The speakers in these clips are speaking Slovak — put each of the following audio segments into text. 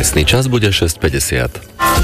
Presný čas bude 6:50.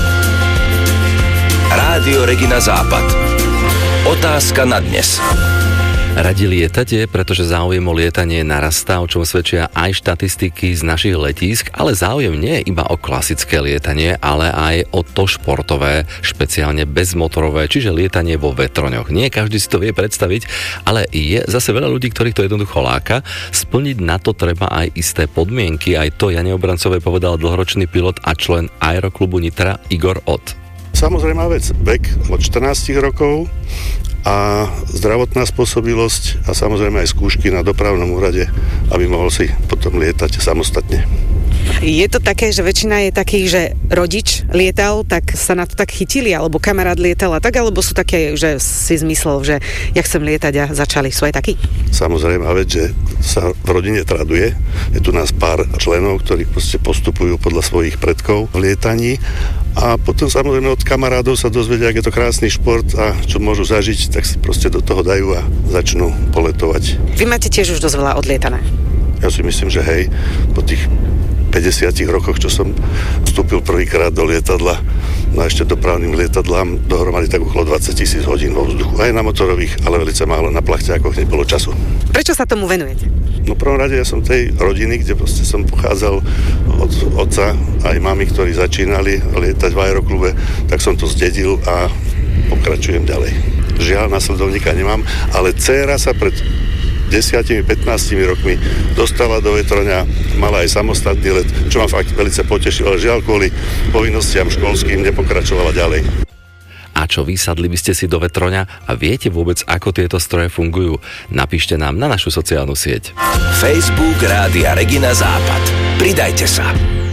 Rádio Regina Západ. Otázka na dnes. Radi lietate, pretože záujem o lietanie narastá, o čom svedčia aj štatistiky z našich letísk, ale záujem nie je iba o klasické lietanie, ale aj o to športové, špeciálne bezmotorové, čiže lietanie vo vetroňoch. Nie každý si to vie predstaviť, ale je zase veľa ľudí, ktorých to jednoducho láka. Splniť na to treba aj isté podmienky, aj to Jane Obrancovej povedal dlhoročný pilot a člen Aeroklubu Nitra Igor Ott. Samozrejme vec, vek od 14 rokov a zdravotná spôsobilosť a samozrejme aj skúšky na dopravnom úrade, aby mohol si potom lietať samostatne. Je to také, že väčšina je takých, že rodič lietal, tak sa na to tak chytili, alebo kamarát lietal a tak, alebo sú také, že si zmyslel, že ja chcem lietať a začali. Sú aj takí? Samozrejme, vec, že sa v rodine traduje. Je tu nás pár členov, ktorí proste postupujú podľa svojich predkov v lietaní a potom samozrejme od kamarádov sa dozvedia, ak je to krásny šport a čo môžu zažiť, tak si proste do toho dajú a začnú poletovať. Vy máte tiež už dosť veľa odlietané. Ja si myslím, že hej, po tých 50 rokoch, čo som vstúpil prvýkrát do lietadla, no ešte dopravným lietadlám, dohromady tak okolo 20 000 hodín vo vzduchu. Aj na motorových, ale veľmi málo na plachťákoch, nebolo času. Prečo sa tomu venujete? No v prvom rade ja som tej rodiny, kde proste som pochádzal od otca aj mami, ktorí začínali lietať v aeroklube, tak som to zdedil a pokračujem ďalej. Žiaľ, nasledovníka nemám, ale dcéra sa pred 10-15 rokmi dostala do vetroňa, mala aj samostatný let, čo ma fakt veľmi potešilo, ale žiaľ kvôli povinnostiam školským nepokračovala ďalej. A čo vy, sadli by ste si do vetroňa a viete vôbec, ako tieto stroje fungujú? Napíšte nám na našu sociálnu sieť. Facebook Rádia Regina Západ. Pridajte sa.